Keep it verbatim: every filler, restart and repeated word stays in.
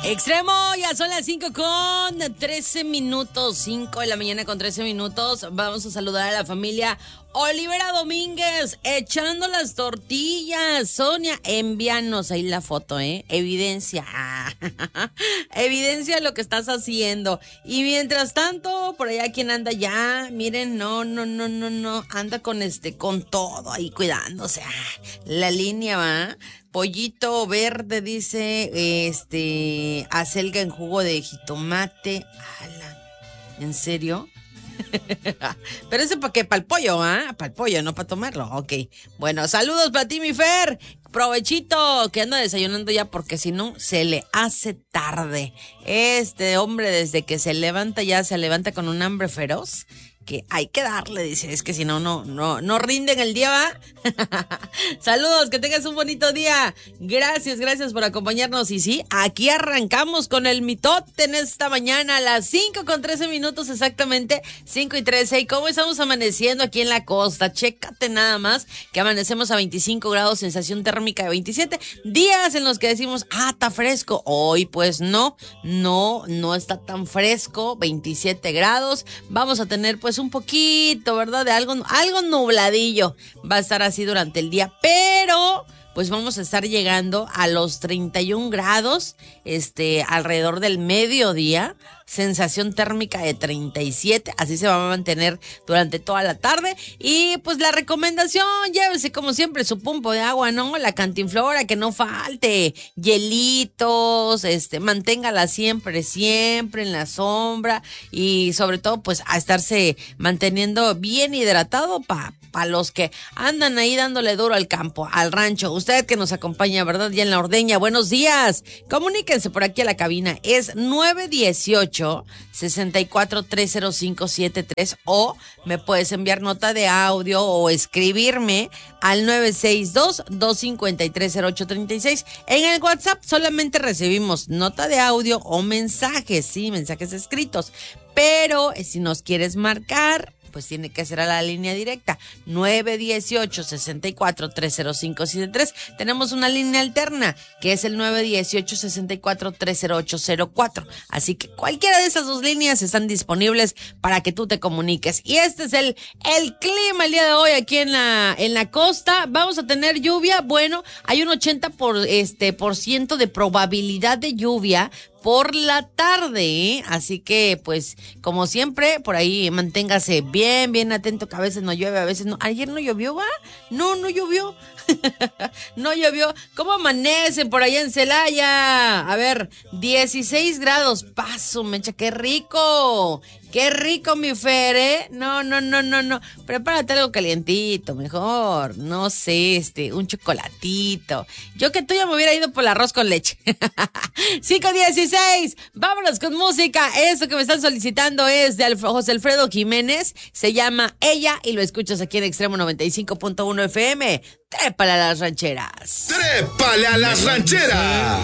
Extremo, ya son las cinco con trece minutos, cinco de la mañana con trece minutos. Vamos a saludar a la familia Olivera Domínguez, echando las tortillas. Sonia, envíanos ahí la foto, ¿eh? Evidencia. Evidencia lo que estás haciendo. Y mientras tanto, por allá quien anda ya, miren, no, no, no, no, no, anda con este, con todo ahí cuidándose. La línea va. Pollito verde, dice, este, acelga en jugo de jitomate. ¡Hala! ¿En serio? Pero ese para qué, para el pollo, ¿ah? ¿eh? Para el pollo, no para tomarlo. Ok. Bueno, saludos para ti, mi Fer. Provechito, que anda desayunando ya porque si no se le hace tarde. Este hombre desde que se levanta ya se levanta con un hambre feroz. Que hay que darle, dice, es que si no, no, no, no rinden el día, ¿va? Saludos, que tengas un bonito día. Gracias, gracias por acompañarnos. Y sí, aquí arrancamos con el mitote en esta mañana a las cinco con trece minutos exactamente, cinco y trece. ¿Y cómo estamos amaneciendo aquí en la costa? Chécate nada más que amanecemos a veinticinco grados, sensación térmica de veintisiete. Días en los que decimos, ah, está fresco. Hoy pues no, no, no está tan fresco, veintisiete grados. Vamos a tener pues un poquito, ¿verdad? De algo, algo nubladillo va a estar así durante el día, pero pues vamos a estar llegando a los treinta y un grados, este, alrededor del mediodía, sensación térmica de treinta y siete, así se va a mantener durante toda la tarde. Y pues la recomendación, llévese como siempre su pumpo de agua, ¿no? La cantinflora, que no falte, hielitos, este, manténgala siempre, siempre en la sombra y sobre todo pues a estarse manteniendo bien hidratado para pa los que andan ahí dándole duro al campo, al rancho. Usted que nos acompaña, ¿verdad? Ya en la ordeña, buenos días. Comuníquense por aquí a la cabina, es nueve dieciocho, sesenta y cuatro, trescientos cinco setenta y tres o me puedes enviar nota de audio o escribirme al nueve seis dos, dos cinco tres, cero ocho tres seis. En el WhatsApp solamente recibimos nota de audio o mensajes, sí, mensajes escritos. Pero si nos quieres marcar, pues tiene que ser a la línea directa, nueve dieciocho, sesenta y cuatro, trescientos cinco setenta y tres. Tenemos una línea alterna, que es el nueve dieciocho, sesenta y cuatro, trescientos ocho cero cuatro. Así que cualquiera de esas dos líneas están disponibles para que tú te comuniques. Y este es el, el clima el día de hoy aquí en la, en la costa. Vamos a tener lluvia, bueno, hay un ochenta por, este, por ciento de probabilidad de lluvia por la tarde, ¿eh? Así que, pues, como siempre, por ahí manténgase bien, bien atento, que a veces no llueve, a veces no. ¿Ayer no llovió, va? No, no llovió. No llovió. ¿Cómo amanecen por allá en Celaya? A ver, dieciséis grados. Paso, mecha, qué rico. Qué rico, mi Fer, ¿eh? No, no, no, no, no. Prepárate algo calientito, mejor. No sé, este, un chocolatito. Yo que tú ya me hubiera ido por el arroz con leche. cinco dieciséis. Vámonos con música. Eso que me están solicitando es de José Alfredo Jiménez. Se llama Ella y lo escuchas aquí en Extremo noventa y cinco punto uno F M. Trépale a las rancheras. ¡Trépale a las rancheras!